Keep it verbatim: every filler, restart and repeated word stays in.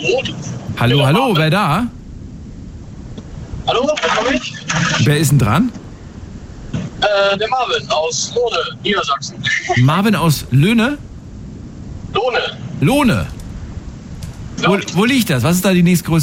Hallo, hallo, wer da? Hallo, hör mich? Wer ist denn dran? Äh, der Marvin aus Lohne, Niedersachsen. Marvin aus Löhne? Lohne. Lohne. Wo, wo liegt das? Was ist da die nächstgrößere